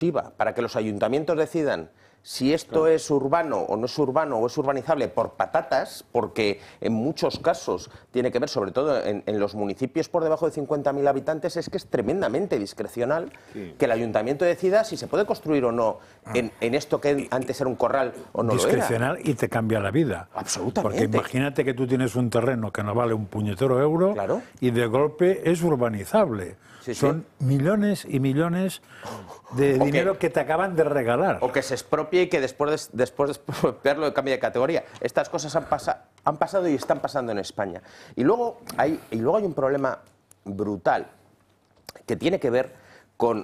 consultiva para que los ayuntamientos decidan si esto es urbano o no es urbano o es urbanizable por patatas, porque en muchos casos tiene que ver, sobre todo en los municipios por debajo de 50.000 habitantes, es que es tremendamente discrecional que el ayuntamiento decida si se puede construir o no en esto que antes era un corral o no lo era. Discrecional y te cambia la vida. Absolutamente. Porque imagínate que tú tienes un terreno que no vale un puñetero euro y de golpe es urbanizable. Son millones y millones de dinero que te acaban de regalar. O que se expropie y que después de expropiarlo cambie de categoría. Estas cosas han pasado y están pasando en España. Y luego hay un problema brutal que tiene que ver con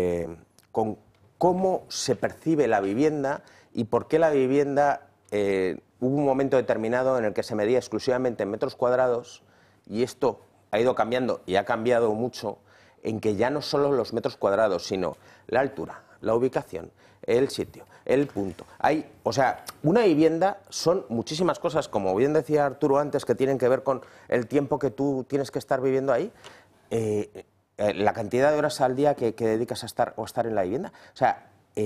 cómo se percibe la vivienda y por qué la vivienda hubo un momento determinado en el que se medía exclusivamente en metros cuadrados y esto ha ido cambiando y ha cambiado mucho, en que ya no solo los metros cuadrados, sino la altura, la ubicación, el sitio, el punto. O sea, una vivienda son muchísimas cosas, como bien decía Arturo antes, que tienen que ver con el tiempo que tú tienes que estar viviendo ahí, la cantidad de horas al día que dedicas a estar en la vivienda. O sea,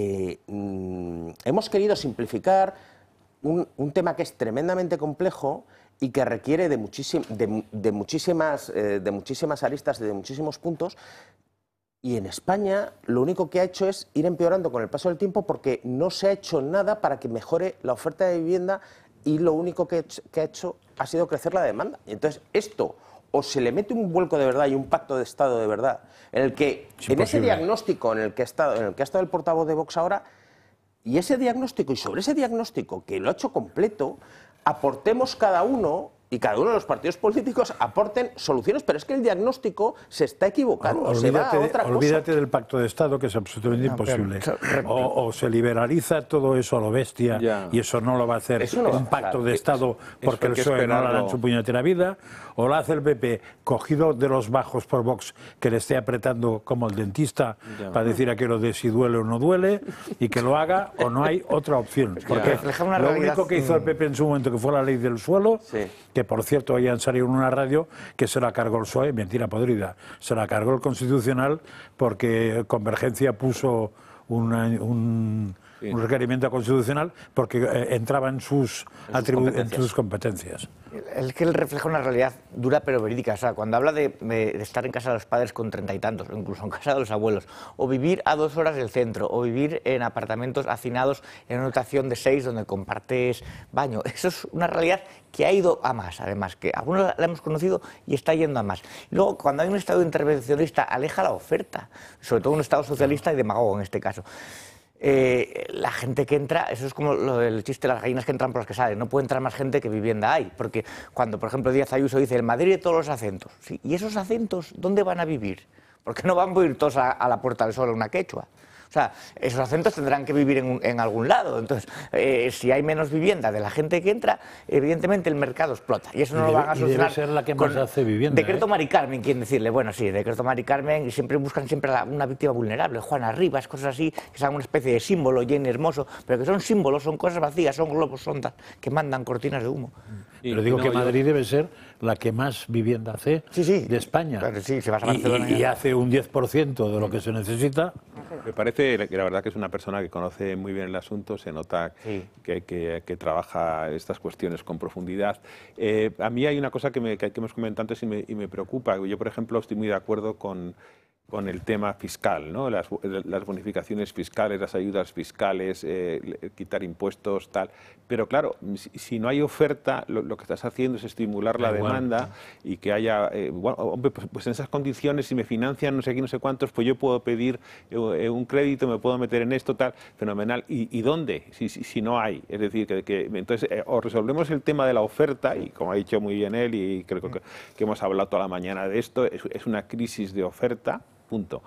hemos querido simplificar un tema que es tremendamente complejo y que requiere de muchísimas aristas, de muchísimos puntos. Y en España lo único que ha hecho es ir empeorando con el paso del tiempo porque no se ha hecho nada para que mejore la oferta de vivienda y lo único que ha hecho ha sido crecer la demanda. Y entonces esto o se le mete un vuelco de verdad y un pacto de Estado de verdad, en el que, en ese diagnóstico en el que ha estado el portavoz de Vox ahora, y ese diagnóstico, y sobre ese diagnóstico, que lo ha hecho completo, aportemos cada uno, y cada uno de los partidos políticos aporten soluciones, pero es que el diagnóstico se está equivocando, se va a otra cosa. Olvídate del pacto de Estado, que es absolutamente imposible. O se liberaliza todo eso a lo bestia, y eso no lo va a hacer un pacto de Estado porque el PSOE no lo hará en su puñetera vida, o lo hace el PP cogido de los bajos por Vox, que le esté apretando como el dentista para decir aquello de si duele o no duele, y que lo haga, o no hay otra opción. Porque lo único que hizo el PP en su momento, que fue la ley del suelo, que por cierto hoy han salido en una radio que se la cargó el PSOE, mentira podrida, se la cargó el Constitucional porque Convergencia puso un requerimiento constitucional porque entraba en sus competencias. Es que él refleja una realidad dura pero verídica. O sea, cuando habla de estar en casa de los padres con 30 y tantos, o incluso en casa de los abuelos, o vivir a 2 horas del centro, o vivir en apartamentos hacinados en una habitación de 6 donde compartes baño, eso es una realidad que ha ido a más, además, que algunos la hemos conocido y está yendo a más. Luego, cuando hay un Estado intervencionista, aleja la oferta, sobre todo un Estado socialista y demagogo en este caso. La gente que entra, eso es como lo del chiste de las gallinas que entran por las que salen, no puede entrar más gente que vivienda hay, porque cuando, por ejemplo, Díaz Ayuso dice el Madrid de todos los acentos, ¿sí? ¿Y esos acentos dónde van a vivir? Porque no van a ir todos a la Puerta del Sol a una quechua. O sea, esos acentos tendrán que vivir en algún lado. Entonces, si hay menos vivienda de la gente que entra, evidentemente el mercado explota. Y eso no lo van a solucionar. Debe ser la que más hace vivienda. Decreto Mari Carmen, quieren decirle. Bueno, sí, decreto Mari Carmen, y siempre buscan una víctima vulnerable. Juana Rivas, cosas así, que son una especie de símbolo, Jenny Hermoso, pero que son símbolos, son cosas vacías, son globos sondas que mandan cortinas de humo. Pero digo que Madrid debe ser la que más vivienda hace de España. Claro, sí, se va a Barcelona y hace un 10% de lo que se necesita. Me parece que la verdad que es una persona que conoce muy bien el asunto, se nota que trabaja estas cuestiones con profundidad. A mí hay una cosa que hemos comentado antes y me preocupa. Yo, por ejemplo, estoy muy de acuerdo con el tema fiscal, ¿no? Las bonificaciones fiscales, las ayudas fiscales, quitar impuestos, tal. Pero claro, si no hay oferta, lo que estás haciendo es estimular la demanda y que haya, bueno, hombre, pues en esas condiciones, si me financian no sé qué, no sé cuántos, pues yo puedo pedir un crédito, me puedo meter en esto, tal, fenomenal. ¿Y dónde? Si no hay. Es decir, entonces o resolvemos el tema de la oferta, y como ha dicho muy bien él, y creo que hemos hablado toda la mañana de esto, es una crisis de oferta, punto.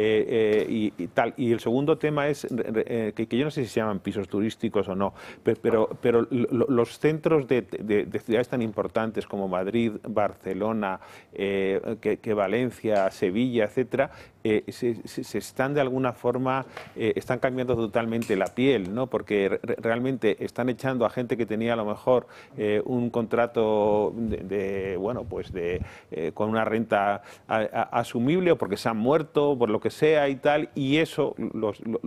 Y el segundo tema es que yo no sé si se llaman pisos turísticos o no, pero los centros de ciudades tan importantes como Madrid, Barcelona, que Valencia, Sevilla, etcétera, se están de alguna forma están cambiando totalmente la piel, ¿no? Porque realmente están echando a gente que tenía a lo mejor un contrato con una renta asumible, o porque se han muerto, por lo que sea y tal, y eso